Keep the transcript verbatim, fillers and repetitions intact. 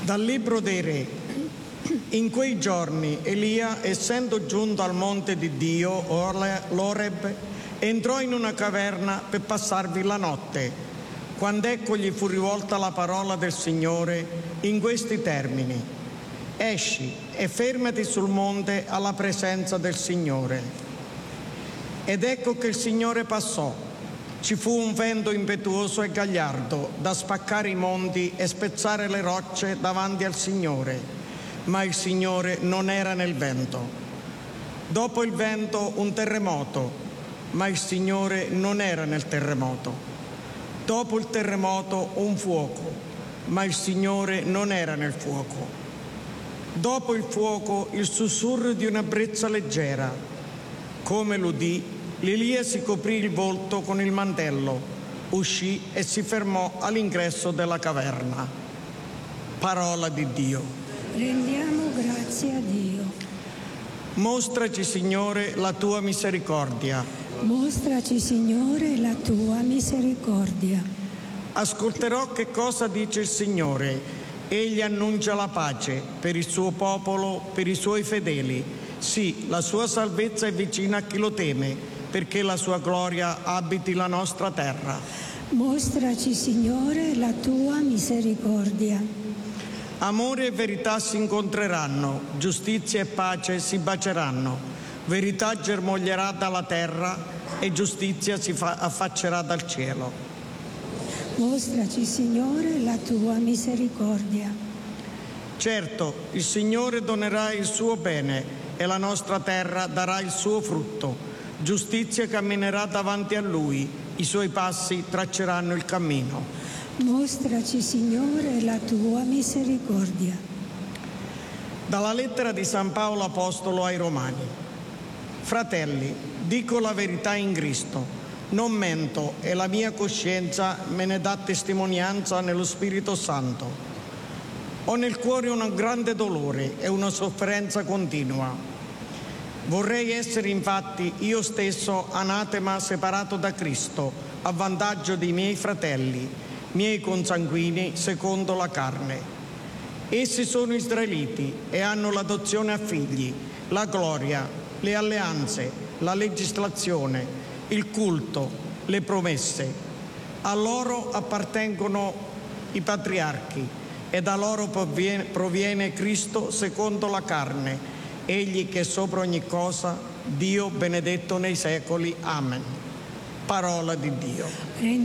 Dal libro dei Re. In quei giorni Elia, essendo giunto al monte di Dio, l'Oreb, entrò in una caverna per passarvi la notte, quando ecco gli fu rivolta la parola del Signore in questi termini: esci e fermati sul monte alla presenza del Signore. Ed ecco che il Signore passò. Ci fu un vento impetuoso e gagliardo da spaccare i monti e spezzare le rocce davanti al Signore, ma il Signore non era nel vento. Dopo il vento un terremoto, ma il Signore non era nel terremoto. Dopo il terremoto un fuoco, ma il Signore non era nel fuoco. Dopo il fuoco il sussurro di una brezza leggera. Come l'udì, Elia si coprì il volto con il mantello, uscì e si fermò all'ingresso della caverna. Parola di Dio. Rendiamo grazie a Dio. Mostraci, Signore, la tua misericordia. Mostraci, Signore, la tua misericordia. Ascolterò che cosa dice il Signore. Egli annuncia la pace per il suo popolo, per i suoi fedeli. Sì, la sua salvezza è vicina a chi lo teme, perché la sua gloria abiti la nostra terra. Mostraci, Signore, la tua misericordia. Amore e verità si incontreranno, giustizia e pace si baceranno. Verità germoglierà dalla terra e giustizia si fa- affaccerà dal cielo. Mostraci, Signore, la tua misericordia. Certo, il Signore donerà il suo bene e la nostra terra darà il suo frutto. Giustizia camminerà davanti a Lui, i suoi passi tracceranno il cammino. Mostraci, Signore, la tua misericordia. Dalla lettera di San Paolo Apostolo ai Romani. Fratelli, dico la verità in Cristo, non mento e la mia coscienza me ne dà testimonianza nello Spirito Santo. Ho nel cuore un grande dolore e una sofferenza continua. Vorrei essere infatti io stesso anatema separato da Cristo, a vantaggio dei miei fratelli, miei consanguini secondo la carne. Essi sono israeliti e hanno l'adozione a figli, la gloria, le alleanze, la legislazione, il culto, le promesse. A loro appartengono i patriarchi e da loro proviene, proviene Cristo secondo la carne, Egli che è sopra ogni cosa, Dio benedetto nei secoli. Amen. Parola di Dio.